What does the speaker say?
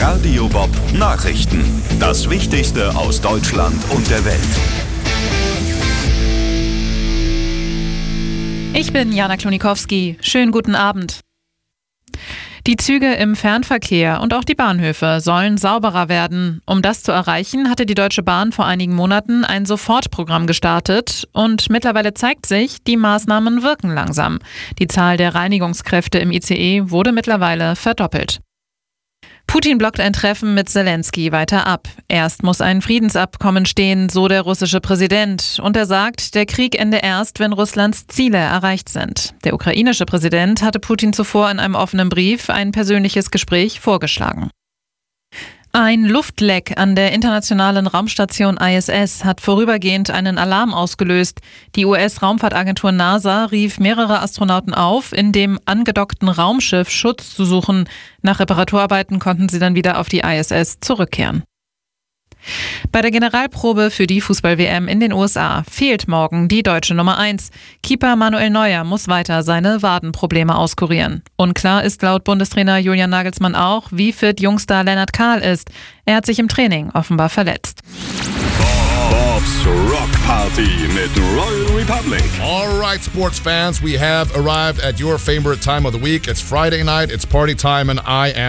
Radio Bob Nachrichten. Das Wichtigste aus Deutschland und der Welt. Ich bin Jana Klonikowski. Schönen guten Abend. Die Züge im Fernverkehr und auch die Bahnhöfe sollen sauberer werden. Um das zu erreichen, hatte die Deutsche Bahn vor einigen Monaten ein Sofortprogramm gestartet. Und mittlerweile zeigt sich, die Maßnahmen wirken langsam. Die Zahl der Reinigungskräfte im ICE wurde mittlerweile verdoppelt. Putin blockt ein Treffen mit Zelensky weiter ab. Erst muss ein Friedensabkommen stehen, so der russische Präsident. Und er sagt, der Krieg ende erst, wenn Russlands Ziele erreicht sind. Der ukrainische Präsident hatte Putin zuvor in einem offenen Brief ein persönliches Gespräch vorgeschlagen. Ein Luftleck an der internationalen Raumstation ISS hat vorübergehend einen Alarm ausgelöst. Die US-Raumfahrtagentur NASA rief mehrere Astronauten auf, in dem angedockten Raumschiff Schutz zu suchen. Nach Reparaturarbeiten konnten sie dann wieder auf die ISS zurückkehren. Bei der Generalprobe für die Fußball-WM in den USA fehlt morgen die deutsche Nummer 1. Keeper Manuel Neuer muss weiter seine Wadenprobleme auskurieren. Unklar ist laut Bundestrainer Julian Nagelsmann auch, wie fit Jungstar Lennart Kahl ist. Er hat sich im Training offenbar verletzt. Bobs Rock Party mit Royal Republic. All right, sports fans, we have arrived at your favorite time of the week. It's Friday night, it's party time, and I am